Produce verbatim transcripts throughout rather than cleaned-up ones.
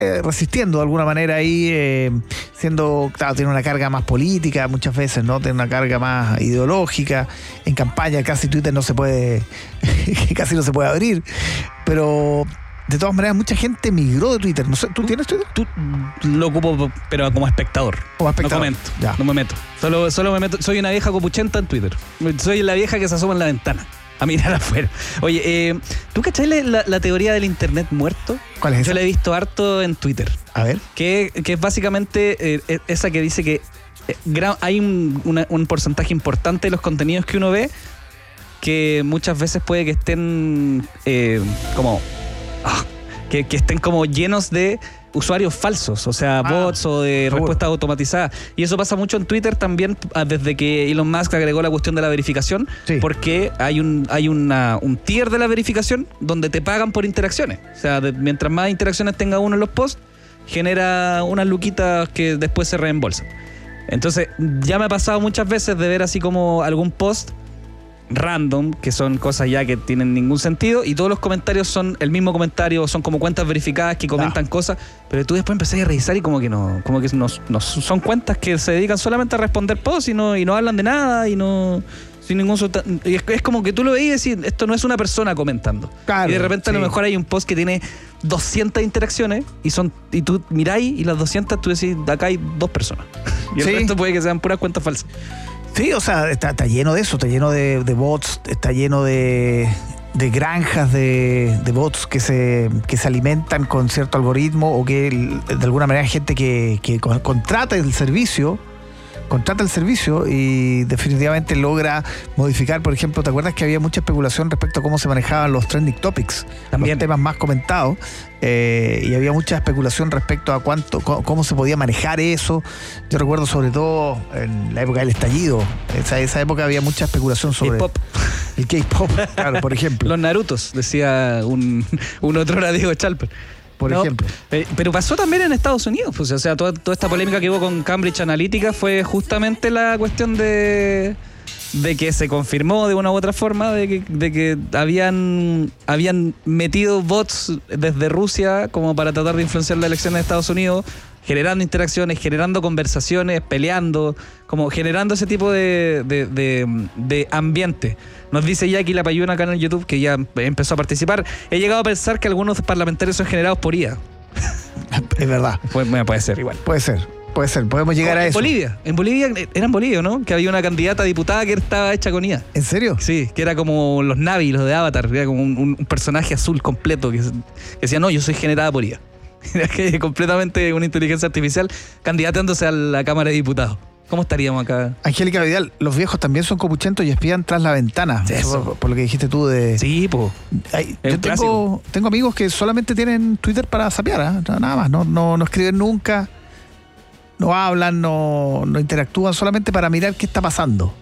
eh, resistiendo de alguna manera ahí, eh, siendo, claro, tiene una carga más política muchas veces, ¿no? Tiene una carga más ideológica. En campaña casi Twitter no se puede, casi no se puede abrir, pero de todas maneras mucha gente migró de Twitter. No sé, ¿tú tienes Twitter? Tú, lo ocupo, pero como espectador. Como espectador. No comento, ya. no me meto. Solo, solo me meto. Soy una vieja copuchenta en Twitter. Soy la vieja que se asoma en la ventana a mirar afuera. Oye, eh, ¿tú cachai la, la teoría del internet muerto? ¿Cuál es esa? Yo la he visto harto en Twitter. A ver. Que, que es básicamente eh, esa que dice que eh, gra- hay un, una, un porcentaje importante de los contenidos que uno ve que muchas veces puede que estén eh, como... Ah, que, que estén como llenos de usuarios falsos, o sea, ah, bots o de seguro. respuestas automatizadas. Y eso pasa mucho en Twitter también desde que Elon Musk agregó la cuestión de la verificación, sí. porque hay un hay una, un tier de la verificación donde te pagan por interacciones. O sea, de, mientras más interacciones tenga uno en los posts, genera unas luquitas que después se reembolsan. Entonces, ya me ha pasado muchas veces de ver así como algún post random, que son cosas ya que tienen ningún sentido, y todos los comentarios son el mismo comentario, son como cuentas verificadas que comentan ah. cosas, pero tú después empezás a revisar y como que no, como que no, no son cuentas que se dedican solamente a responder posts y no, y no hablan de nada y no sin ningún y es, es como que tú lo veis y decís, esto no es una persona comentando. Claro, y de repente sí. A lo mejor hay un post que tiene doscientas interacciones y son y tú miráis y las doscientas tú decís, acá hay dos personas. Y el sí. resto puede que sean puras cuentas falsas. Sí, o sea, está, está lleno de eso, está lleno de, de bots, está lleno de, de granjas de, de bots que se, que se alimentan con cierto algoritmo o que de alguna manera hay gente que, que contrata el servicio, contrata el servicio y definitivamente logra modificar. Por ejemplo, ¿te acuerdas que había mucha especulación respecto a cómo se manejaban los trending topics? También los temas más comentados. Eh, y había mucha especulación respecto a cuánto, cómo, cómo se podía manejar eso. Yo recuerdo sobre todo en la época del estallido, esa, esa época había mucha especulación sobre K-pop. El K-pop, claro, por ejemplo. Los Narutos, decía un, un otro era Diego Chalper. Por no, ejemplo. Eh, pero pasó también en Estados Unidos, pues, o sea, toda, toda esta polémica que hubo con Cambridge Analytica fue justamente la cuestión de... de que se confirmó de una u otra forma de que, de que habían, habían metido bots desde Rusia como para tratar de influenciar la elección de Estados Unidos, generando interacciones, generando conversaciones, peleando, como generando ese tipo de, de, de, de ambiente. Nos dice Jackie La Payuna acá en el YouTube, que ya empezó a participar. He llegado a pensar que algunos parlamentarios son generados por I A. Es verdad. Puede, puede ser igual. Puede ser. Puede ser, podemos llegar a en eso. Bolivia, en Bolivia, era en Bolivia, ¿no? Que había una candidata a diputada que estaba hecha con I A. ¿En serio? Sí, que era como los Navi, los de Avatar, era como un, un personaje azul completo que, que decía, no, yo soy generada por I A. Era que completamente una inteligencia artificial candidatándose a la Cámara de Diputados. ¿Cómo estaríamos acá? Angélica Vidal, los viejos también son copuchentos y espían tras la ventana. Sí, eso. Por, por lo que dijiste tú de... Sí, po. Ay, yo tengo, tengo amigos que solamente tienen Twitter para sapear, ¿eh? Nada más, no, no, no escriben nunca. No hablan, no, no interactúan, solamente para mirar qué está pasando.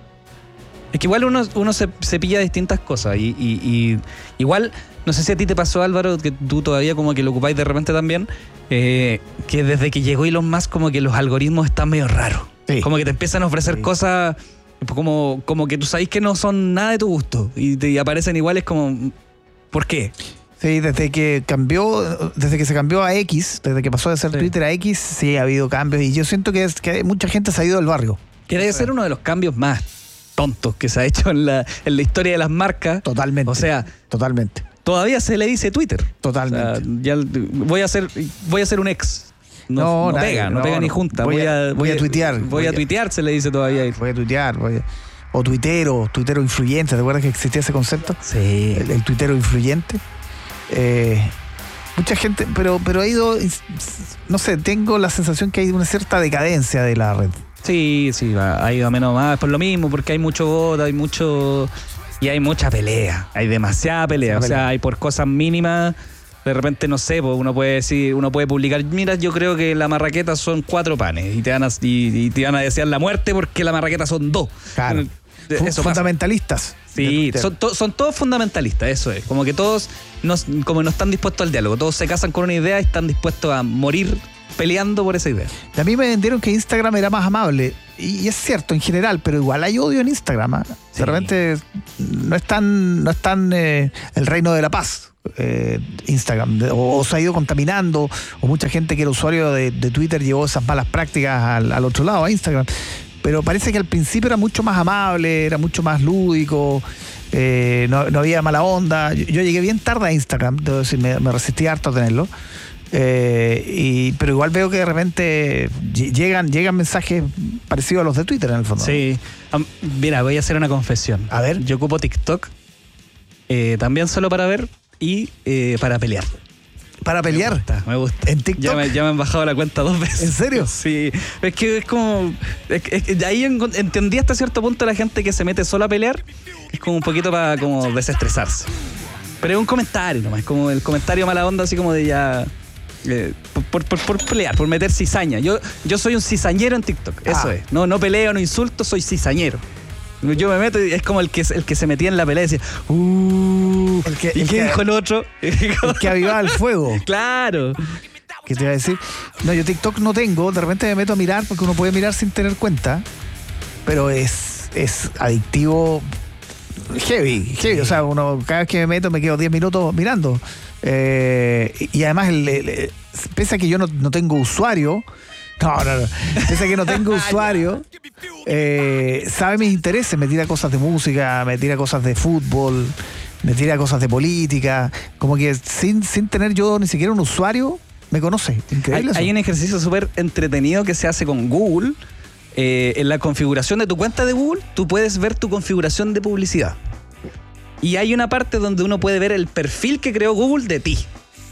Es que igual uno, uno se, se pilla distintas cosas y, y, y igual, no sé si a ti te pasó, Álvaro, que tú todavía como que lo ocupáis de repente también, eh, que desde que llegó Elon Musk como que los algoritmos están medio raros. Sí. Como que te empiezan a ofrecer sí. cosas como, como que tú sabes que no son nada de tu gusto y te y aparecen iguales como, ¿por qué? Sí, desde que cambió, desde que se cambió a X, desde que pasó de ser sí. Twitter a X, sí ha habido cambios y yo siento que, es, que mucha gente se ha ido del barrio. Que debe ser uno de los cambios más tontos que se ha hecho en la, en la historia de las marcas. Totalmente. O sea, totalmente. Todavía se le dice Twitter. Totalmente. O sea, ya voy a hacer, voy a hacer un ex. No, no, no pega, no, no pega ni junta. Voy, voy, a, voy a tuitear. Voy, voy a tuitear, se le dice todavía. Voy a tuitear, voy a, o tuitero, tuitero influyente. ¿Te acuerdas que existía ese concepto? Sí. El, el tuitero influyente. Eh, mucha gente, pero, pero ha ido, no sé, tengo la sensación que hay una cierta decadencia de la red. Sí, sí, ha ido a menos más por lo mismo, porque hay mucho voto, hay mucho y hay mucha pelea, hay demasiada pelea, o sea, pelea. Hay por cosas mínimas, de repente no sé, uno puede decir, uno puede publicar, mira, yo creo que la marraqueta son cuatro panes y te van a, y, y te van a desear la muerte porque la marraqueta son dos. Claro. Eso fundamentalistas. Pasa. Sí, son, to, son todos fundamentalistas, eso es. Como que todos no, como no están dispuestos al diálogo, todos se casan con una idea y están dispuestos a morir peleando por esa idea. A mí me vendieron que Instagram era más amable y, y es cierto en general, pero igual hay odio en Instagram. ¿eh? Sí. De repente no es tan, no es tan eh, el reino de la paz eh, Instagram, o, o se ha ido contaminando, o mucha gente que era usuario de, de Twitter llevó esas malas prácticas al, al otro lado, a Instagram. Pero parece que al principio era mucho más amable, era mucho más lúdico, eh, no, no había mala onda. Yo, yo llegué bien tarde a Instagram, debo decir, me, me resistí harto a tenerlo. Eh, y, pero igual veo que de repente llegan, llegan mensajes parecidos a los de Twitter en el fondo. Sí. Um, mira, voy a hacer una confesión. A ver. Yo ocupo TikTok eh, también solo para ver y eh, para pelear. ¿Para pelear? Me gusta, me gusta. ¿En TikTok? Ya me, ya me han bajado la cuenta dos veces. ¿En serio? Sí. Es que es como... Es, es, de ahí entendí hasta cierto punto la gente que se mete solo a pelear. Es como un poquito para como desestresarse. Pero es un comentario nomás. Es como el comentario mala onda, así como de ya... Eh, por, por, por pelear, por meter cizaña. Yo, yo soy un cizañero en TikTok. Eso Ah. es. No, no peleo, no insulto, soy cizañero. Yo me meto y es como el que, el que se metía en la pelea y decía, uh, El que- ¿y el qué que- dijo el otro? El que avivaba el fuego. Claro. ¿Qué te iba a decir? No, yo TikTok no tengo, de repente me meto a mirar porque uno puede mirar sin tener cuenta, pero es, es adictivo heavy, heavy. O sea, uno cada vez que me meto me quedo diez minutos mirando. Eh, y además, el, el- el- pese a que yo no, no tengo usuario, no, no, no, pese a que no tengo usuario, eh, sabe mis intereses, me tira cosas de música, me tira cosas de fútbol, me tira cosas de política, como que sin, sin tener yo ni siquiera un usuario, me conoce. Increíble Hay, eso. hay un ejercicio súper entretenido que se hace con Google. Eh, en la configuración de tu cuenta de Google, tú puedes ver tu configuración de publicidad. Y hay una parte donde uno puede ver el perfil que creó Google de ti.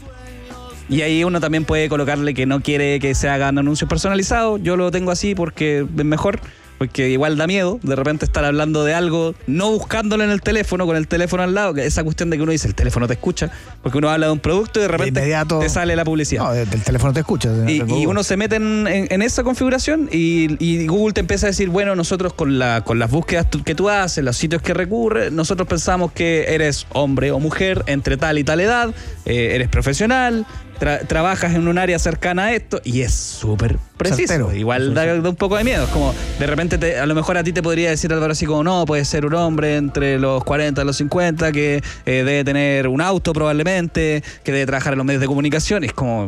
Y ahí uno también puede colocarle que no quiere que se hagan anuncios personalizados. Yo lo tengo así porque es mejor. Porque igual da miedo de repente estar hablando de algo, no buscándolo en el teléfono, con el teléfono al lado, que esa cuestión de que uno dice, el teléfono te escucha, porque uno habla de un producto y de repente De inmediato- te sale la publicidad. No, del teléfono te escucha. Y, y uno se mete en, en- en esa configuración y, y Google te empieza a decir, bueno, nosotros con, la, con las búsquedas tu- que tú haces, los sitios que recurres, nosotros pensamos que eres hombre o mujer entre tal y tal edad, eh, eres profesional, tra- trabajas en un área cercana a esto, y es súper preciso. Certero. Igual da, da un poco de miedo. Es como, de repente, te- a lo mejor a ti te podría decir algo así como, no, puede ser un hombre entre los cuarenta y los cincuenta que eh, debe tener un auto probablemente, que debe trabajar en los medios de comunicación. Es como...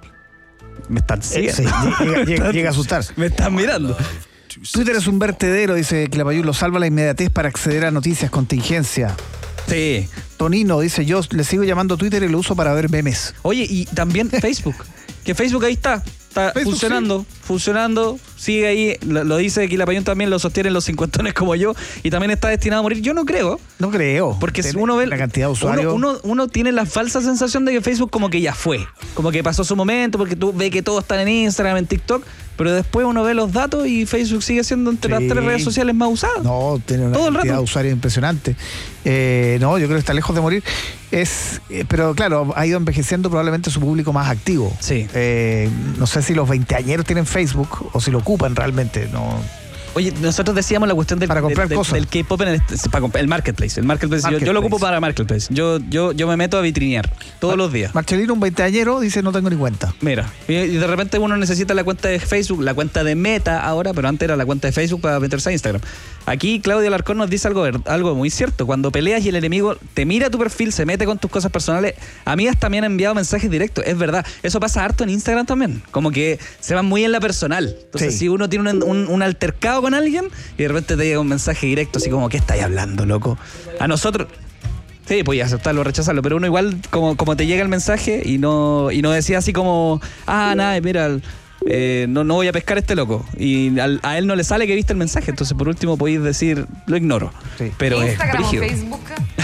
Me están Sí, siguiendo. llega, llega- llega a asustarse. Me están mirando. Twitter es un vertedero, dice Clapayú, lo salva la inmediatez para acceder a noticias, contingencia. Sí. Tonino dice, yo le sigo llamando Twitter y lo uso para ver memes. Oye, y también Facebook. Que Facebook ahí está. Está Facebook, funcionando, funcionando, sigue ahí, lo, lo dice Quilapayún también, lo sostienen los cincuentones como yo, y también está destinado a morir. Yo no creo, No creo. porque si Tiene uno ve la cantidad de usuarios. Uno, uno, uno tiene la falsa sensación de que Facebook como que ya fue, como que pasó su momento, porque tú ves que todos están en Instagram, en TikTok, pero después uno ve los datos y Facebook sigue siendo entre Sí. las tres redes sociales más usadas. No, tiene una Todo el cantidad rato. de usuarios impresionante. Eh, no, yo creo que está lejos de morir. Es, eh, pero claro, ha ido envejeciendo probablemente su público más activo. Sí. Eh, no sé si los veinteañeros tienen Facebook o si lo ocupan realmente. No. Oye, nosotros decíamos la cuestión del, Para comprar del, del- cosas. del K-pop en el, para comp- el marketplace. El marketplace, Yo, yo lo Marketplace. ocupo para marketplace. Yo, yo, yo me meto a vitrinear todos Mar- los días. Marcelino, un veinteañero, dice no tengo ni cuenta. Mira, y y de repente uno necesita la cuenta de Facebook, la cuenta de Meta ahora, pero antes era la cuenta de Facebook para meterse a Instagram. Aquí Claudia Alarcón nos dice algo, ver- algo muy cierto. Cuando peleas y el enemigo te mira tu perfil, se mete con tus cosas personales, amigas también han enviado mensajes directos. Es verdad, eso pasa harto en Instagram también. Como que se van muy en la personal. Entonces, Sí. si uno tiene un, un- un altercado con alguien y de repente te llega un mensaje directo, así como, ¿qué estáis hablando, loco? A nosotros... Sí, podía aceptarlo o rechazarlo, pero uno igual como, como te llega el mensaje y no, y no decía así como, ah, nada, mira, eh, no, no voy a pescar a este loco. Y al- a él no le sale que viste el mensaje, entonces por último podéis decir, lo ignoro. Sí. Pero es Instagram o brígido. Facebook.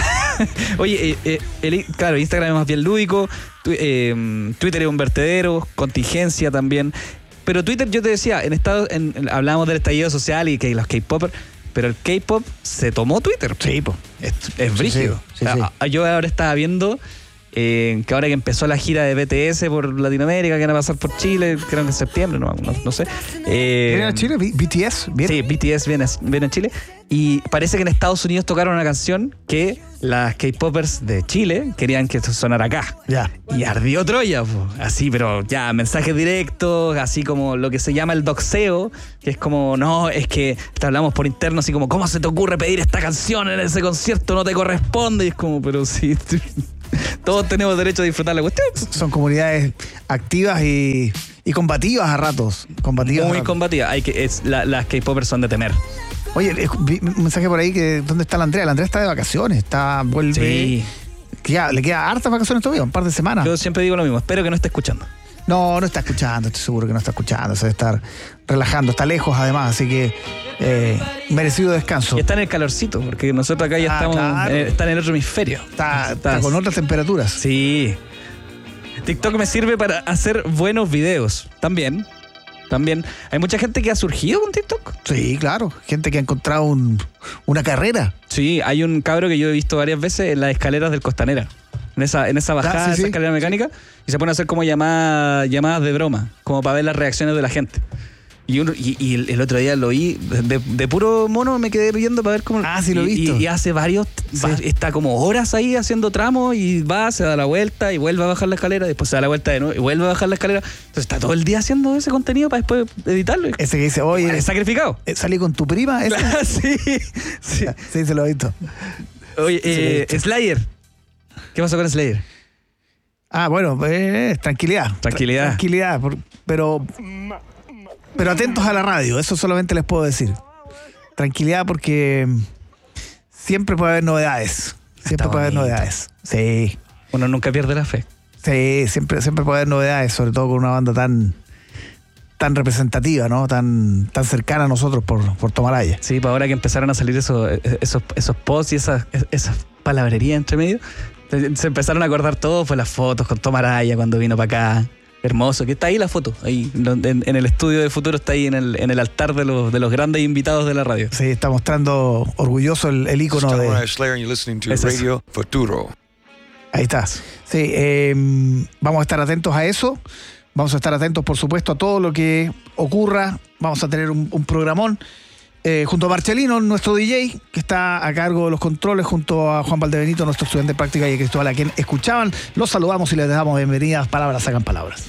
Oye, eh, eh, el- claro, Instagram es más bien lúdico, tu- eh, Twitter es un vertedero, contingencia también. Pero Twitter, yo te decía, en Estados, en, en- hablábamos del estallido social y que los K-popers, pero el K-pop se tomó Twitter. Sí, pues. Es, es Sí, brígido. sí, sí, O sea, sí. a- yo ahora estaba viendo eh, que ahora que empezó la gira de B T S por Latinoamérica, que van a pasar por Chile, creo que en septiembre, no, no, no sé. Eh, ¿Viene a Chile? B T S, bien. Sí, B T S viene, viene a Chile. Y parece que en Estados Unidos tocaron una canción que las K-popers de Chile querían que sonara acá. Ya. Y ardió Troya, po. Así, pero ya, mensajes directos, así como lo que se llama el doxeo, que es como, no, es que te hablamos por interno, así como, ¿cómo se te ocurre pedir esta canción en ese concierto? No te corresponde. Y es como, pero sí, Todos tenemos derecho a disfrutar la cuestión. Son comunidades activas y, y combativas a ratos. Combativas Muy a ratos. combativas. Hay que, es, la, las K-popers son de temer. Oye, vi un mensaje por ahí que ¿dónde está la Andrea? La Andrea está de vacaciones, está, vuelve. Sí. Queda, le queda hartas vacaciones todavía, un par de semanas. Yo siempre digo lo mismo, espero que no esté escuchando. No, no está escuchando, estoy seguro que no está escuchando, se debe estar relajando, está lejos además, así que eh, merecido descanso. Y está en el calorcito, porque nosotros acá ya Ah, estamos, claro. eh, está en el otro hemisferio. Está, está con otras temperaturas. Sí. TikTok me sirve para hacer buenos videos. También. También. Hay mucha gente que ha surgido con TikTok. Sí, claro. Gente que ha encontrado un, una carrera. Sí, hay un cabro que yo he visto varias veces en las escaleras del Costanera. En esa, en esa bajada, Ah, sí, esa sí. escalera mecánica. Y se pone a hacer como llamadas, llamadas de broma. Como para ver las reacciones de la gente. Y, uno, y, y el, el otro día lo vi, de, de puro mono me quedé viendo para ver cómo... Ah, sí, lo he y, visto. Y, y hace varios... Sí. va- está como horas ahí haciendo tramos y va, se da la vuelta y vuelve a bajar la escalera. Después se da la vuelta de nuevo y vuelve a bajar la escalera. Entonces está todo el día haciendo ese contenido para después editarlo. Ese que dice, oye, Es sacrificado. eh, salí con tu prima. ¿Ese? sí, sí. Sí, se lo he visto. Oye, Sí, lo he eh, visto. Slayer. ¿Qué pasó con Slayer? Ah, bueno, eh, tranquilidad. Tranquilidad. Tra- tranquilidad, por- pero, pero atentos a la radio, eso solamente les puedo decir. Tranquilidad porque siempre puede haber novedades. Siempre Está puede haber bonito. novedades. Sí, Uno nunca pierde la fe. sí, siempre, siempre puede haber novedades, sobre todo con una banda tan, tan representativa, ¿no? Tan, tan cercana a nosotros por, por Tomaraya. Sí, para ahora que empezaron a salir esos, esos, esos posts y esas, esas palabrerías entre medio, se empezaron a acordar todo, fue las fotos con Tomaraya cuando vino para acá. Hermoso, que está ahí la foto, ahí en, en el estudio de Futuro, está ahí en el, en el altar de los, de los grandes invitados de la radio. Sí, está mostrando orgulloso el, el This is ícono Tom de... Mariah Slayer and you're listening to Es eso. Radio Futuro. Ahí está. Sí, eh, vamos a estar atentos a eso. Vamos a estar atentos, por supuesto, a todo lo que ocurra. Vamos a tener un, un programón eh, junto a Marcelino, nuestro D J, que está a cargo de los controles, junto a Juan Valdebenito, nuestro estudiante de práctica, y a Cristóbal, a quien escuchaban. Los saludamos y les damos bienvenidas. Palabras sacan palabras.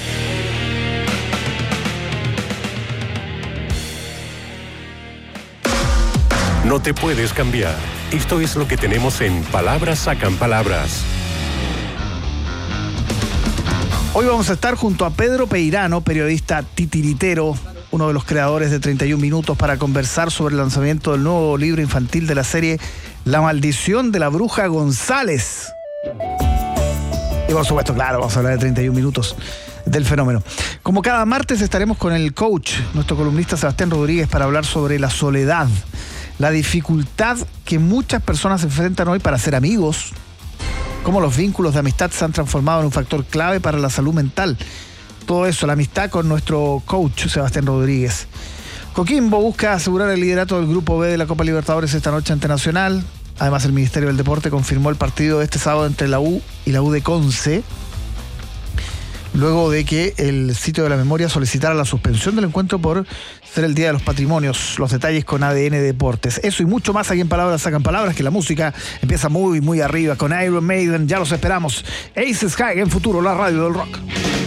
No te puedes cambiar. Esto es lo que tenemos en Palabras Sacan Palabras. Hoy vamos a estar junto a Pedro Peirano, periodista titiritero, uno de los creadores de treinta y un minutos, para conversar sobre el lanzamiento del nuevo libro infantil de la serie La Maldición de la Bruja González. Y por supuesto, claro, vamos a hablar de treinta y un minutos del fenómeno. Como cada martes estaremos con el coach, nuestro columnista Sebastián Rodríguez, para hablar sobre la soledad, la dificultad que muchas personas enfrentan hoy para ser amigos, cómo los vínculos de amistad se han transformado en un factor clave para la salud mental. Todo eso, la amistad, con nuestro coach Sebastián Rodríguez. Coquimbo busca asegurar el liderato del Grupo B de la Copa Libertadores esta noche ante Nacional. Además, el Ministerio del Deporte confirmó el partido de este sábado entre la U y la U de Conce, luego de que el sitio de la memoria solicitara la suspensión del encuentro por ser el Día de los Patrimonios. Los detalles con A D N Deportes. Eso y mucho más aquí en Palabras Sacan Palabras, que la música empieza muy, muy arriba con Iron Maiden. Ya los esperamos. Ace Sky en Futuro, la radio del rock.